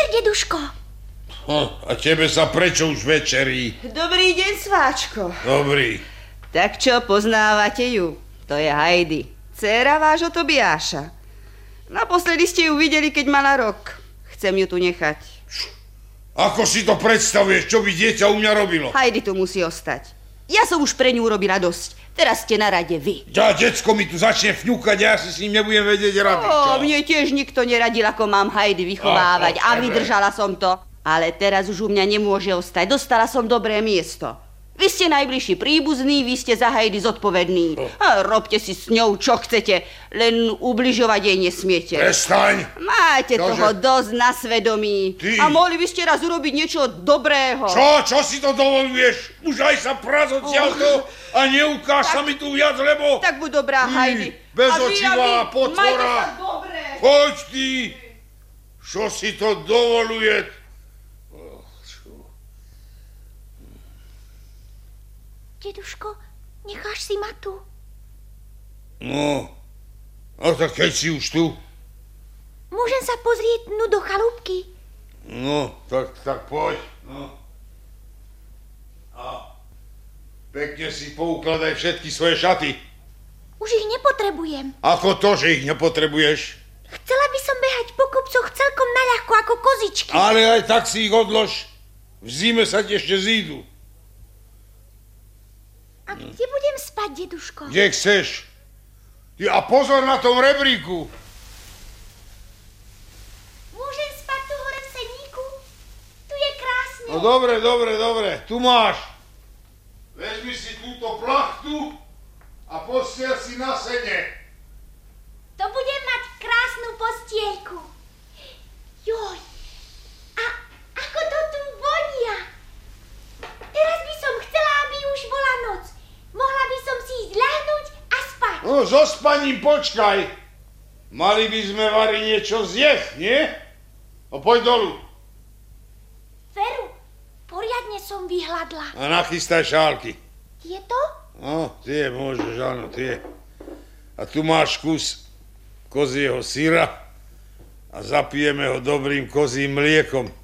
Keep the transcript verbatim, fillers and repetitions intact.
deduško. Hm, a tebe sa prečo už večerí? Dobrý deň, sváčko. Dobrý. Tak čo, poznávate ju? To je Heidi, dcéra vášho Tobiáša. Naposledy ste ju videli, keď mala rok. Chcem ju tu nechať. Ako si to predstavuješ, čo by dieťa u mňa robilo? Heidi tu musí ostať. Ja som už pre ňu urobila dosť. Teraz ste na rade vy. Ja, decko mi tu začne fňukať, ja si s ním nebudem vedieť rady. Ó, mne tiež nikto neradil, ako mám Heidi vychovávať. A vydržala som to. Ale teraz už u mňa nemôže ostať. Dostala som dobré miesto. Vy ste najbližší príbuzní, vy ste za Heidi zodpovední. A robte si s ňou, čo chcete, len ubližovať jej nesmiete. Prestaň! Máte Čože? toho dosť na svedomí. Ty? A mohli by ste raz urobiť niečo dobrého. Čo? Čo si to dovoluješ? Už aj sa praz odtiaľto a neukáž sa mi tu viac, lebo... Tak buď dobrá, Ty, Heidi. bezočivá potvora. Majte sa dobre. Poď ty! Čo si to dovoluje? Deduško, necháš si ma tu? No, a tak keď si už tu? Môžem sa pozrieť dnu do chalúbky? No, tak, tak poď. No. A pekne si poukladaj všetky svoje šaty. Už ich nepotrebujem. Ako to, že ich nepotrebuješ? Chcela by som behať po kopcoch celkom naľahko ako kozičky. Ale aj tak si ich odlož. V zime sa ti ešte zídu. A kde budem spať, deduško? Kde chceš. A pozor na tom rebríku. Môžem spať tu hore v sedníku? Tu je krásne. No dobre, dobre, dobre. Tu máš. Vezmi si túto plachtu a postiel si na sene. To budem mať krásnu postielku. Joj, a ako to tu vonia. Teraz by som chcela, aby už bola noc. Mohla by som si ísť ľahnúť a spať. No, so spaním počkaj. Mali by sme vari niečo zjesť, nie? No poď dolu. Veru, poriadne som vyhladla. A nachystaj šálky. Tieto? No, tie môžeš, áno, tie. A tu máš kus kozieho syra a zapijeme ho dobrým kozím mliekom.